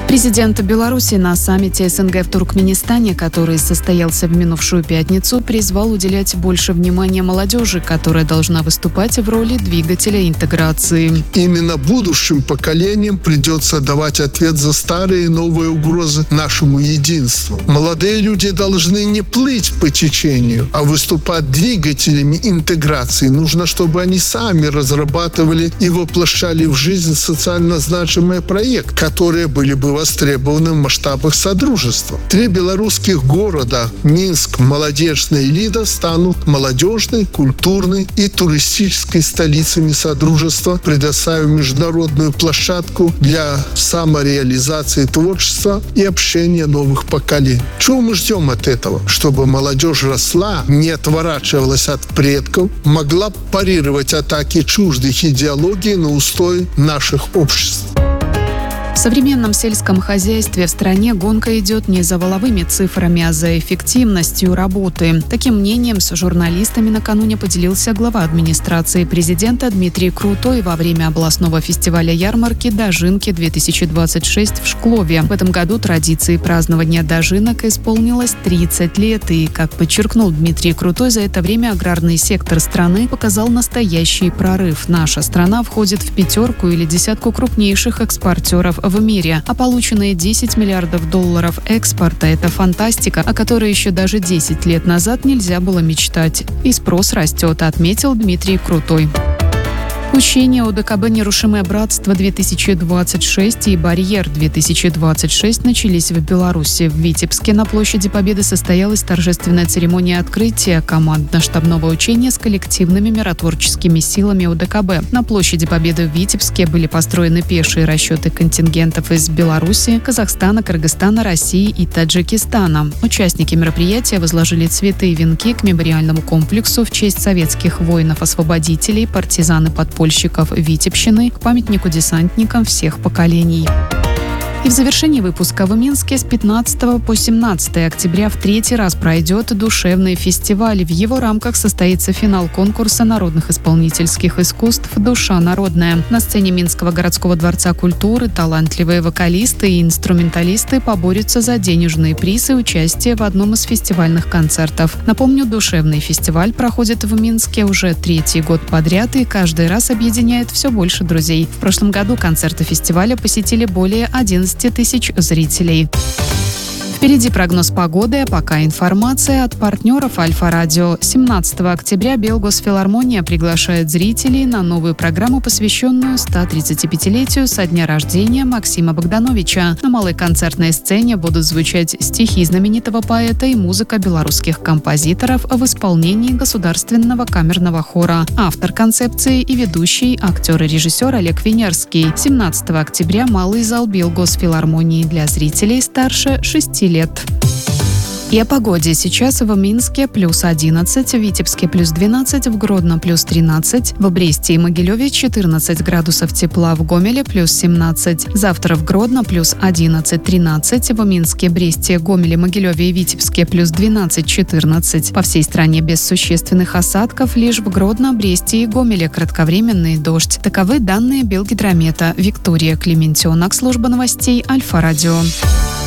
Президент Беларуси на саммите СНГ в Туркменистане, который состоялся в минувшую пятницу, призвал уделять больше внимания молодежи, которая должна выступать в роли двигателя интеграции. Именно будущим поколениям придется давать ответ за старые и новые угрозы нашему единству. Молодые люди должны не плыть по течению, а выступать двигателями интеграции. Нужно, чтобы они сами разрабатывали и воплощали в жизнь социально значимые проекты, которые были бы востребованы в масштабах Содружества. 3 белорусских города – Минск, Молодежная и Лида – станут молодежной, культурной и туристической столицами Содружества, предоставив международную площадку для самореализации творчества и общения новых поколений. Чего мы ждем от этого? Чтобы молодежь росла, не отворачивалась от предков, могла парировать атаки чуждых идеологий на устои наших обществ. В современном сельском хозяйстве в стране гонка идет не за воловыми цифрами, а за эффективностью работы. Таким мнением с журналистами накануне поделился глава администрации президента Дмитрий Крутой во время областного фестиваля ярмарки «Дожинки-2026» в Шклове. В этом году традиции празднования дожинок исполнилось 30 лет. И, как подчеркнул Дмитрий Крутой, за это время аграрный сектор страны показал настоящий прорыв. Наша страна входит в 5 или 10 крупнейших экспортеров в мире, а полученные $10 миллиардов экспорта – это фантастика, о которой еще даже 10 лет назад нельзя было мечтать. И спрос растет, отметил Дмитрий Крутой. Учения ОДКБ «Нерушимое братство-2026» и «Барьер-2026» начались в Беларуси. В Витебске на площади Победы состоялась торжественная церемония открытия командно-штабного учения с коллективными миротворческими силами ОДКБ. На площади Победы в Витебске были построены пешие расчеты контингентов из Беларуси, Казахстана, Кыргызстана, России и Таджикистана. Участники мероприятия возложили цветы и венки к мемориальному комплексу в честь советских воинов-освободителей, партизан и подпольщиков Витебщины, к памятнику десантникам всех поколений. И в завершении выпуска в Минске с 15 по 17 октября в 3-й раз пройдет душевный фестиваль. В его рамках состоится финал конкурса народных исполнительских искусств «Душа народная». На сцене Минского городского дворца культуры талантливые вокалисты и инструменталисты поборются за денежные призы и участие в одном из фестивальных концертов. Напомню, душевный фестиваль проходит в Минске уже 3-й год подряд и каждый раз объединяет все больше друзей. В прошлом году концерты фестиваля посетили более 11 тысяч зрителей. Впереди прогноз погоды, а пока информация от партнеров Альфа-Радио. 17 октября Белгосфилармония приглашает зрителей на новую программу, посвященную 135-летию со дня рождения Максима Богдановича. На малой концертной сцене будут звучать стихи знаменитого поэта и музыка белорусских композиторов в исполнении Государственного камерного хора. Автор концепции и ведущий, актер и режиссер Олег Венерский. 17 октября малый зал Белгосфилармонии для зрителей старше 6 лет. И о погоде. Сейчас в Минске +11, в Витебске +12, в Гродно +13, в Бресте и Могилеве 14 градусов тепла, в Гомеле +17. Завтра в Гродно +11-13, в Минске, Бресте, Гомеле, Могилеве и Витебске +12-14. По всей стране без существенных осадков, лишь в Гродно, Бресте и Гомеле кратковременный дождь. Таковы данные Белгидромета. Виктория Клементьонок, служба новостей Альфа-Радио.